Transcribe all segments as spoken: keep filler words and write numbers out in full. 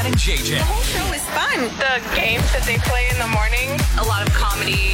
and J J. The whole show is fun. The games that they play in the morning. A lot of comedy.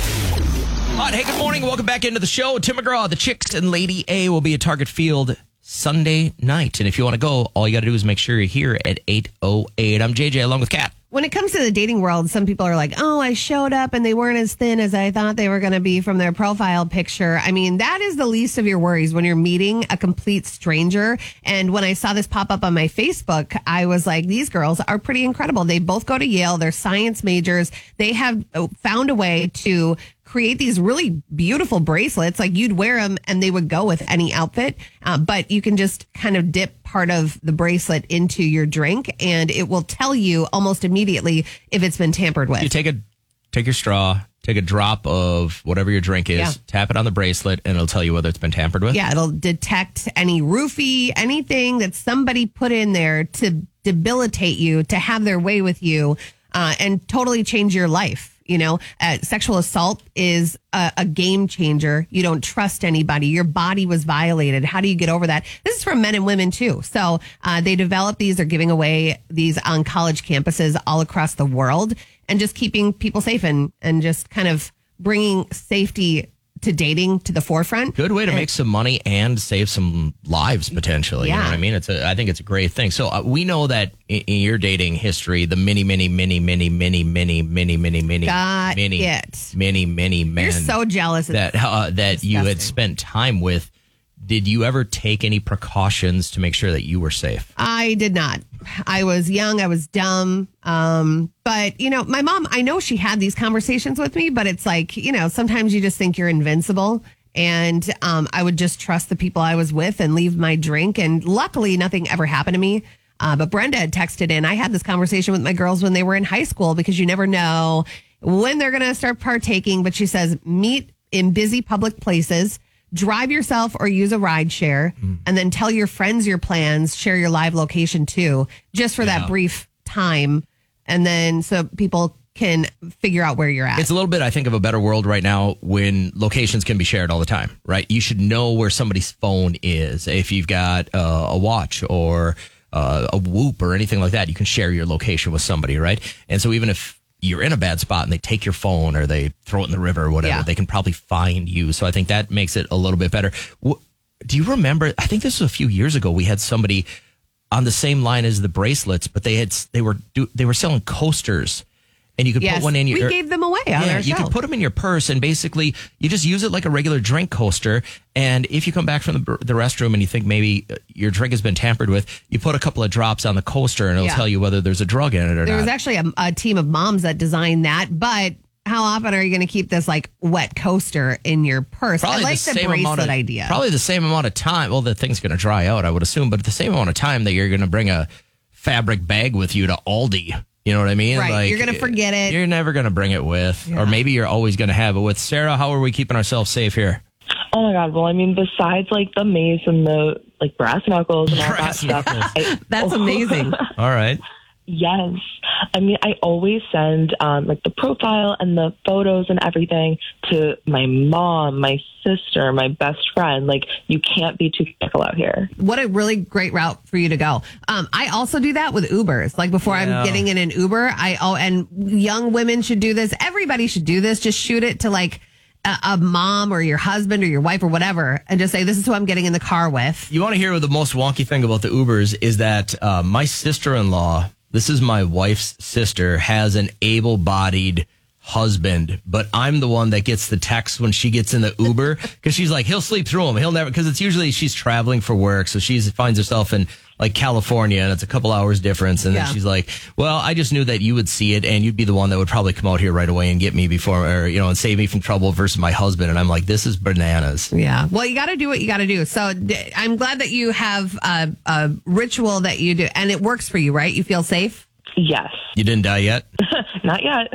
All right, hey, good morning. Welcome back into the show. Tim McGraw, the Chicks and Lady A will be at Target Field Sunday night. And if you want to go, all you got to do is make sure you're here at eight oh eight. I'm J J along with Kat. When it comes to the dating world, some people are like, oh, I showed up and they weren't as thin as I thought they were going to be from their profile picture. I mean, that is the least of your worries when you're meeting a complete stranger. And when I saw this pop up on my Facebook, I was like, these girls are pretty incredible. They both go to Yale. They're science majors. They have found a way to create these really beautiful bracelets. Like you'd wear them and they would go with any outfit. Uh, but you can just kind of dip part of the bracelet into your drink and it will tell you almost immediately if it's been tampered with. You take a take your straw, take a drop of whatever your drink is, Yeah. tap it on the bracelet, and it'll tell you whether it's been tampered with. Yeah, it'll detect any roofie, anything that somebody put in there to debilitate you, to have their way with you, uh, and totally change your life. You know, uh, sexual assault is a, a game changer. You don't trust anybody. Your body was violated. How do you get over that? This is for men and women, too. So uh, they develop these. They're giving away these on college campuses all across the world and just keeping people safe and, and just kind of bringing safety to dating to the forefront. Good way to And- make some money and save some lives potentially. You know Yeah. what I mean? It's a, I think it's a great thing. So uh, we know that in, in your dating history, the many, many, many, many, many, many, many, many, many, Got many, it. many, many men You're so jealous. It's that uh, that you had disgusting. spent time with. Did you ever take any precautions to make sure that you were safe? I did not. I was young. I was dumb. Um, but, you know, my mom, I know she had these conversations with me, but it's like, you know, sometimes you just think you're invincible. And um, I would just trust the people I was with and leave my drink. And luckily, nothing ever happened to me. Uh, but Brenda had texted in. I had this conversation with my girls when they were in high school because you never know when they're going to start partaking. But she says, meet in busy public places. Drive yourself or use a ride share and then tell your friends your plans, share your live location too, just for Yeah. that brief time. And then so people can figure out where you're at. It's a little bit, I think, of a better world right now when locations can be shared all the time, right? You should know where somebody's phone is. If you've got uh, a watch or uh, a Whoop or anything like that, you can share your location with somebody, right? And so even if you're in a bad spot and they take your phone or they throw it in the river or whatever, Yeah. they can probably find you. So I think that makes it a little bit better. Wh- Do you remember? I think this was a few years ago. We had somebody on the same line as the bracelets, but they had they were do, they were selling coasters, and you could yes, put one in your. we gave them away on Yeah, our you show. can put them in your purse, and basically you just use it like a regular drink coaster. And if you come back from the, the restroom and you think maybe your drink has been tampered with, you put a couple of drops on the coaster, and it'll Yeah. tell you whether there's a drug in it or there not. was actually a, a team of moms that designed that, but how often are you going to keep this like wet coaster in your purse? Probably I like the the, same bracelet amount of, idea. Probably the same amount of time. Well, the thing's going to dry out, I would assume, but the same amount of time that you're going to bring a fabric bag with you to Aldi. You know what I mean? Right, you're gonna forget it. You're never going to bring it with, Yeah. or maybe you're always going to have it with. Sarah, how are we keeping ourselves safe here? Oh my God. Well, I mean, besides like the mace and the like brass knuckles and all Brass that stuff. knuckles. I- That's oh, amazing. All right. Yes. I mean, I always send um, like the profile and the photos and everything to my mom, my sister, my best friend. Like, you can't be too fickle out here. What a really great route for you to go. Um, I also do that with Ubers. Like before Yeah. I'm getting in an Uber, I oh, and young women should do this. Everybody should do this. Just shoot it to like a, a mom or your husband or your wife or whatever, and just say, "This is who I'm getting in the car with." You want to hear the most wonky thing about the Ubers is that uh, my sister-in-law, this is my wife's sister, has an able-bodied husband, but I'm the one that gets the text when she gets in the Uber because she's like, he'll sleep through them. He'll never, because it's usually she's traveling for work. So she finds herself in like California and it's a couple hours difference. And Yeah. then she's like, well, I just knew that you would see it and you'd be the one that would probably come out here right away and get me before, or, you know, and save me from trouble versus my husband. And I'm like, this is bananas. Yeah. Well, you got to do what you got to do. So d- I'm glad that you have a, a ritual that you do, and it works for you, right? You feel safe. Yes. You didn't die yet? Not yet.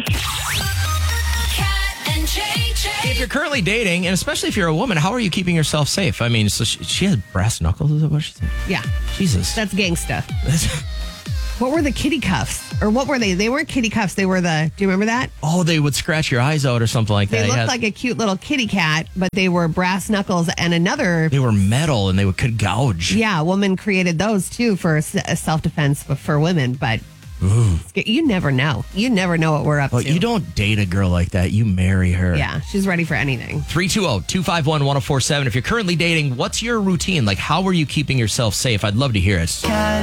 Kat and J J. If you're currently dating, and especially if you're a woman, how are you keeping yourself safe? I mean, so she, she has brass knuckles, is that what she said? Yeah. Jesus. That's gangsta. What were the kitty cuffs? Or what were they? They weren't kitty cuffs. They were the, do you remember that? Oh, they would scratch your eyes out or something like They that. looked Yeah. like a cute little kitty cat, but they were brass knuckles and another. They were metal and they would could gouge. Yeah, a woman created those too for self defense for women. But You never know. You never know what we're up Well, to. you don't date a girl like that. You marry her. Yeah, she's ready for anything. three two zero, two five one, one zero four seven. If you're currently dating, what's your routine? Like, how are you keeping yourself safe? I'd love to hear it.